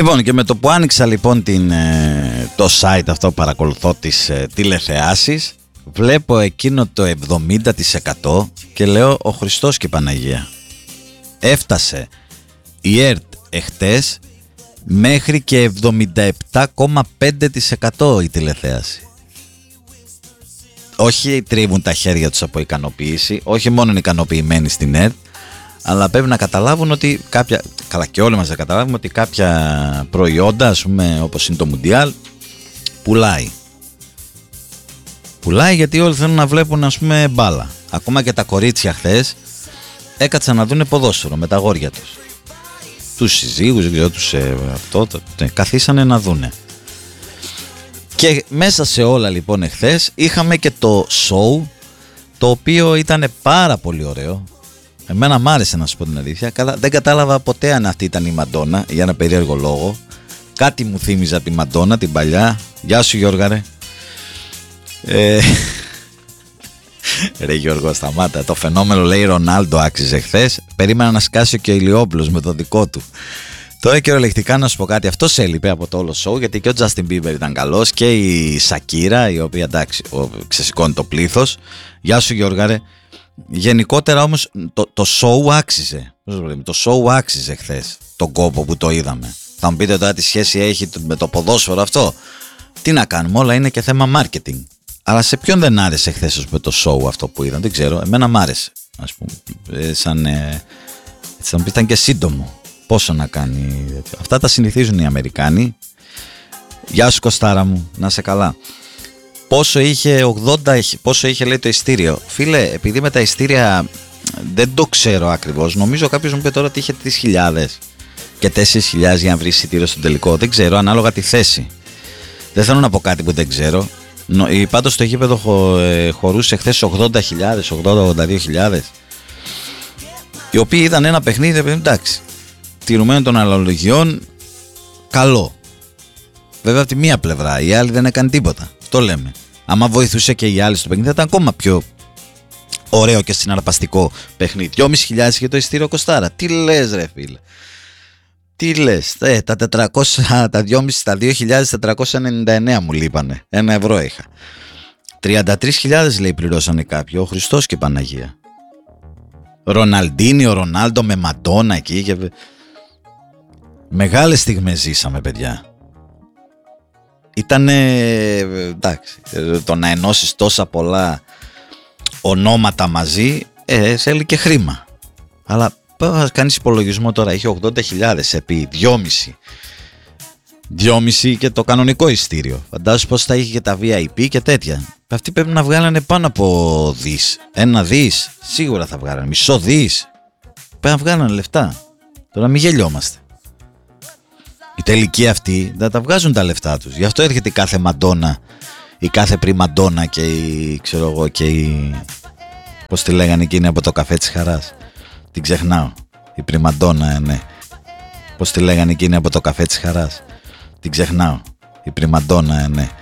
Λοιπόν, και με το που άνοιξα λοιπόν το site αυτό που παρακολουθώ τις τηλεθεάσεις, βλέπω εκείνο το 70% και λέω ο Χριστός και η Παναγία. Έφτασε η ΕΡΤ εχτες μέχρι και 77,5% η τηλεθέαση. Όχι τρίβουν τα χέρια τους από ικανοποίηση, όχι μόνο είναι ικανοποιημένοι στην ΕΡΤ, αλλά πρέπει να καταλάβουν ότι κάποια, καλά και όλοι μας να καταλάβουμε ότι κάποια προϊόντα, ας πούμε όπως είναι το Μουντιάλ, πουλάει γιατί όλοι θέλουν να βλέπουν, ας πούμε, μπάλα. Ακόμα και τα κορίτσια χθες έκατσαν να δούνε ποδόσφαιρο με τα αγόρια τους. Τους συζύγους, δεν ξέρω, καθίσανε να δούνε. Και μέσα σε όλα λοιπόν εχθές είχαμε και το show, το οποίο ήταν πάρα πολύ ωραίο. Εμένα μ' άρεσε, να σου πω την αλήθεια. Δεν κατάλαβα ποτέ αν αυτή ήταν η Μαντόνα, για ένα περίεργο λόγο. Κάτι μου θύμιζε από τη Μαντόνα, την παλιά. Γεια σου Γιώργα ρε. Ρε Γιώργο, σταμάτα. Το φαινόμενο, λέει, Ρονάλντο άξιζε χθες. Περίμενα να σκάσει και ο Ηλιόπουλος με το δικό του. Τώρα κυριολεκτικά να σου πω κάτι. Αυτός έλειπε από το όλο show, γιατί και ο Justin Bieber ήταν καλός και η Σακύρα, η οποία εντάξει ξεσηκώνει το πλήθος. Γεια σου Γιώργα ρε. Γενικότερα όμως το show άξιζε. Το show άξιζε χθες τον κόπο που το είδαμε. Θα μου πείτε τώρα τι σχέση έχει με το ποδόσφαιρο αυτό. Τι να κάνουμε, όλα είναι και θέμα marketing. Αλλά σε ποιον δεν άρεσε χθες με το show αυτό που είδαν, δεν ξέρω. Εμένα μ' άρεσε, ας πούμε. Θα μου πει, ήταν και σύντομο. Πόσο να κάνει. Αυτά τα συνηθίζουν οι Αμερικάνοι. Γεια σου Κωστάρα μου, να είσαι καλά. Πόσο είχε, 80, πόσο είχε λέει το ειστήριο. Φίλε, επειδή με τα ειστήρια δεν το ξέρω ακριβώς. Νομίζω κάποιος μου είπε τώρα ότι είχε 3.000 και 4.000 για να βρει εισιτήριο στον τελικό. Δεν ξέρω, ανάλογα τη θέση. Δεν θέλω να πω κάτι που δεν ξέρω. Πάντως το γήπεδο χωρούσε χθες 80.000, 80-82.000, οι οποίοι είδαν ένα παιχνίδι, εντάξει, τηρουμένων των αναλογιών, καλό. Βέβαια από τη μία πλευρά, οι άλλοι δεν έκανε τίποτα. Αυτό λέμε. Άμα βοηθούσε και οι άλλοι στο παιχνίδι, θα ήταν ακόμα πιο ωραίο και συναρπαστικό παιχνίδι. 2.500 για το ειστήριο Κωστάρα. Τι λες ρε φίλε. Τι λες, τα 400, τα 2.500, τα 2.499 μου λείπανε. 1 ευρώ είχα. 33.000 λέει πληρώσανε κάποιοι, ο Χριστός και Παναγία. Ροναλντίνιο, Ρονάλντο με Μαντόνα εκεί και... Μεγάλες στιγμές ζήσαμε παιδιά. Ήτανε, εντάξει, το να ενώσεις τόσα πολλά ονόματα μαζί, θέλει και χρήμα. Αλλά θα κάνεις υπολογισμό τώρα, είχε 80.000 επί 2,5 και το κανονικό ειστήριο. Φαντάζομαι πως θα είχε και τα VIP και τέτοια. Αυτοί πρέπει να βγάλανε πάνω από δις. 1 δις σίγουρα θα βγάλανε, μισό δις. Πρέπει να βγάλανε λεφτά. Τώρα μην γελιόμαστε. Οι τελικοί αυτοί δεν τα βγάζουν τα λεφτά τους. Γι' αυτό έρχεται η κάθε Μαντόνα, η κάθε πριμαντόνα και η, ξέρω εγώ, και η... πώς τη λέγανε εκείνη από το καφέ της Χαράς. Την ξεχνάω. Η πριμαντόνα, ναι. Πώς τη λέγανε εκείνη από το καφέ της Χαράς. Την ξεχνάω. Η πριμαντόνα, ναι.